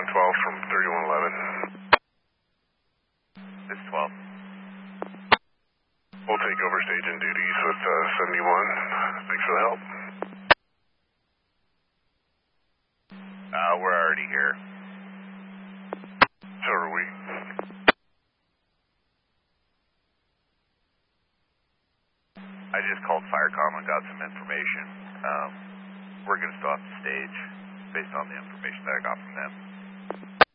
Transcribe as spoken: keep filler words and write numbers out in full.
thirty-one twelve from thirty-one eleven. This is twelve. We'll take over staging duties with uh, seventy-one. Thanks for the help. Uh, we're already here. So are we. I just called Firecom and got some information. Um, we're going to stop the stage based on the information that I got from them.